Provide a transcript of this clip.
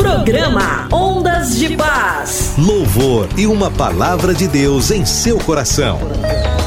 Programa Ondas de Paz. Louvor e uma palavra de Deus em seu coração.